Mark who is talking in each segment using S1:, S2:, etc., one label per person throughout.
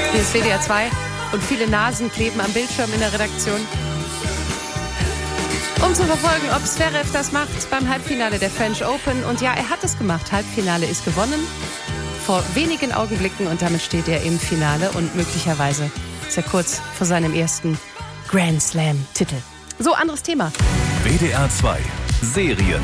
S1: Hier ist WDR 2 und viele Nasen kleben am Bildschirm in der Redaktion. Um zu verfolgen, ob Zverev das macht beim Halbfinale der French Open. Und ja, er hat es gemacht. Halbfinale ist gewonnen. Vor wenigen Augenblicken und damit steht er im Finale und möglicherweise ist er kurz vor seinem ersten Grand Slam-Titel. So, anderes Thema.
S2: WDR 2 Serien.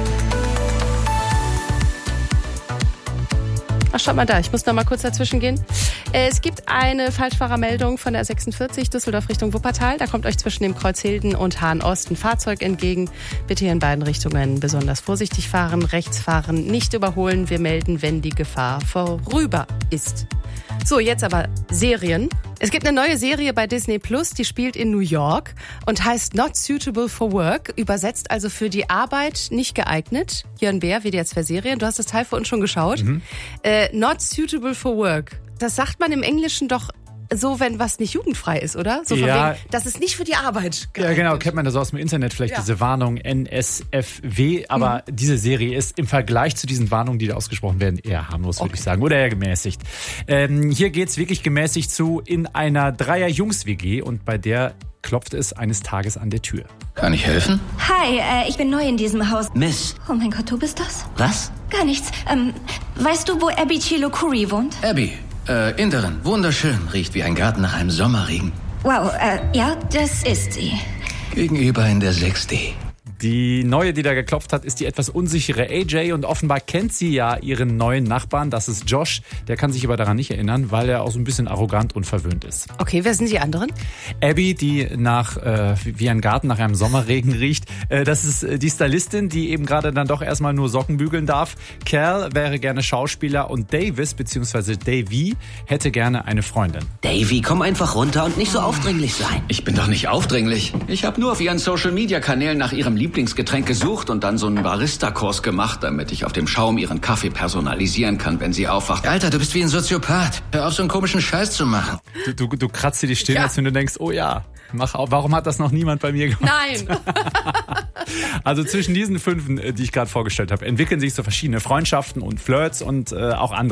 S1: Ach, schaut mal da, ich muss noch mal kurz dazwischen gehen. Es gibt eine Falschfahrermeldung von der 46 Düsseldorf Richtung Wuppertal. Da kommt euch zwischen dem Kreuz Hilden und Hahn-Ost ein Fahrzeug entgegen. Bitte hier in beiden Richtungen besonders vorsichtig fahren, rechts fahren, nicht überholen. Wir melden, wenn die Gefahr vorüber ist. So, jetzt aber Serien. Es gibt eine neue Serie bei Disney Plus, die spielt in New York und heißt Not Suitable for Work, übersetzt also für die Arbeit nicht geeignet. Jörn Beer, WDR 2 Serien, du hast das Teil für uns schon geschaut. Not Suitable for Work, das sagt man im Englischen doch so, wenn was nicht jugendfrei ist, oder? So von wegen, das ist nicht für die Arbeit geeignet.
S3: Ja, genau, kennt man das aus dem Internet, vielleicht diese Warnung NSFW, aber diese Serie ist im Vergleich zu diesen Warnungen, die da ausgesprochen werden, eher harmlos, würde ich sagen, oder eher gemäßigt. Hier geht's wirklich gemäßigt zu in einer Dreier-Jungs-WG und bei der klopft es eines Tages an der Tür.
S4: Kann ich helfen?
S5: Hi, ich bin neu in diesem Haus.
S4: Miss.
S5: Oh mein Gott, du bist das?
S4: Was?
S5: Gar nichts. Weißt du, wo Abby Chilokuri wohnt?
S4: Abby. Inderin. Wunderschön. Riecht wie ein Garten nach einem Sommerregen.
S5: Wow, ja, das ist sie.
S4: Gegenüber in der 6D.
S3: Die neue, die da geklopft hat, ist die etwas unsichere AJ und offenbar kennt sie ja ihren neuen Nachbarn, das ist Josh. Der kann sich aber daran nicht erinnern, weil er auch so ein bisschen arrogant und verwöhnt ist.
S1: Okay, wer sind die anderen?
S3: Abby, die nach wie ein Garten nach einem Sommerregen riecht. Das ist die Stylistin, die eben gerade dann doch erstmal nur Socken bügeln darf. Cal wäre gerne Schauspieler und Davis bzw. Davy hätte gerne eine Freundin.
S6: Davy, komm einfach runter und nicht so aufdringlich sein.
S4: Ich bin doch nicht aufdringlich.
S6: Ich habe nur auf ihren Social-Media-Kanälen nach ihrem Lieblingsgetränk gesucht und dann so einen Barista-Kurs gemacht, damit ich auf dem Schaum ihren Kaffee personalisieren kann, wenn sie aufwacht.
S4: Alter, du bist wie ein Soziopath. Hör auf, so einen komischen Scheiß zu machen.
S3: Du kratzt dir die Stirn, als wenn du denkst, oh ja, mach auf. Warum hat das noch niemand bei mir gemacht?
S1: Nein.
S3: Also zwischen diesen 5, die ich gerade vorgestellt habe, entwickeln sich so verschiedene Freundschaften und Flirts und auch andere